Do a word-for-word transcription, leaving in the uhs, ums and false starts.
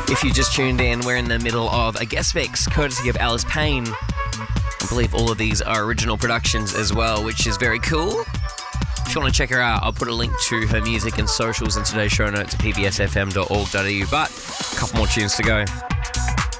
If you just tuned in, we're in the middle of a guest mix courtesy of Alice Payne. I believe all of these are original productions as well, which is very cool. If you want to check her out, I'll put a link to her music and socials in today's show notes at p b s f m dot org dot a u. But a couple more tunes to go.